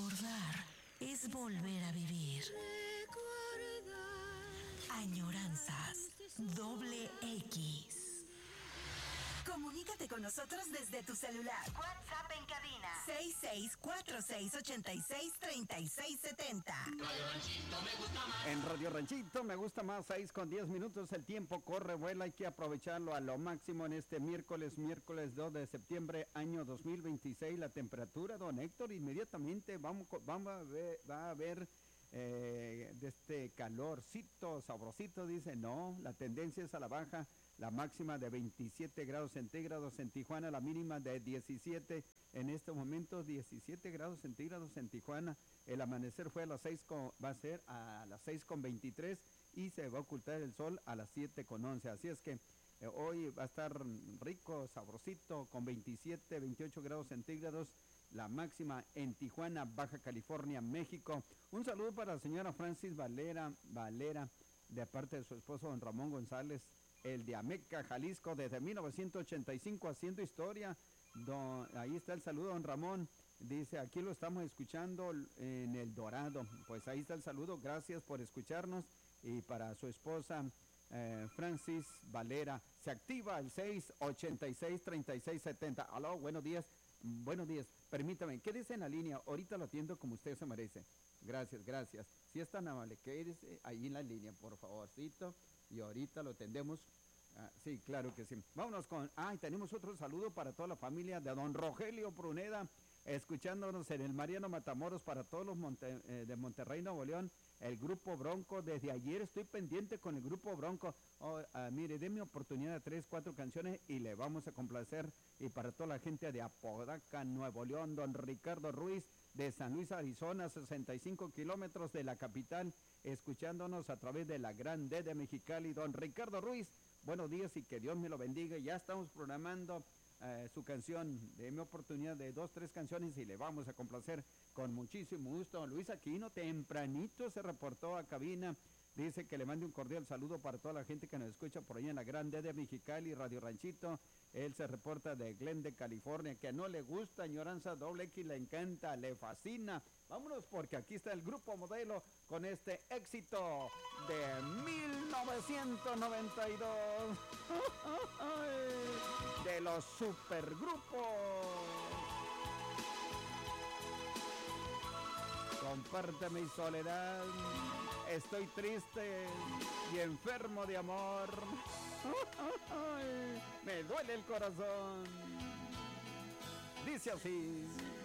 Recordar es volver a vivir. Añoranzas doble X. Comunícate con nosotros desde tu celular. WhatsApp en cabina 6646863670. Radio Ranchito me gusta más. En Radio Ranchito me gusta más, 6:10. El tiempo corre, vuela, hay que aprovecharlo a lo máximo en este miércoles 2 de septiembre, año 2026. La temperatura, don Héctor, inmediatamente va a haber de este calorcito, sabrosito, dice. No, la tendencia es a la baja. La máxima de 27 grados centígrados en Tijuana, la mínima de 17. En estos momentos, 17 grados centígrados en Tijuana. El amanecer fue a las 6, va a ser a las 6:23 y se va a ocultar el sol a las 7:11. Así es que hoy va a estar rico, sabrosito, con 27, 28 grados centígrados. La máxima en Tijuana, Baja California, México. Un saludo para la señora Francis Valera, de parte de su esposo don Ramón González, el de Ameca, Jalisco, desde 1985 haciendo historia. Ahí está el saludo, don Ramón. Dice, aquí lo estamos escuchando en El Dorado. Pues ahí está el saludo, gracias por escucharnos. Y para su esposa, Francis Valera, se activa el 686-3670. Aló, buenos días. Buenos días, permítame, quédese en la línea, ahorita lo atiendo como usted se merece. Gracias. Si es tan amable, quédese ahí en la línea, por favorcito, y ahorita lo atendemos. Sí, claro que sí. Vámonos con... tenemos otro saludo para toda la familia de don Rogelio Pruneda, escuchándonos en el Mariano Matamoros, para todos los de Monterrey, Nuevo León, el Grupo Bronco. Desde ayer estoy pendiente con el Grupo Bronco. Mire, déme oportunidad de 3, 4 canciones y le vamos a complacer. Y para toda la gente de Apodaca, Nuevo León, don Ricardo Ruiz, de San Luis, Arizona, 65 kilómetros de la capital, escuchándonos a través de la Gran D de Mexicali. Don Ricardo Ruiz, buenos días y que Dios me lo bendiga. Ya estamos programando su canción. Deme oportunidad de 2, 3 canciones y le vamos a complacer con muchísimo gusto. Luis Aquino tempranito se reportó a cabina. Dice que le mande un cordial saludo para toda la gente que nos escucha por ahí en la Gran D de Mexicali, Radio Ranchito. Él se reporta de Glendale, California, que no le gusta Añoranza doble X, le encanta, le fascina. Vámonos porque aquí está el Grupo Modelo con este éxito de 1992 de los supergrupos. Comparte mi soledad, estoy triste y enfermo de amor. Me duele el corazón. Dice así.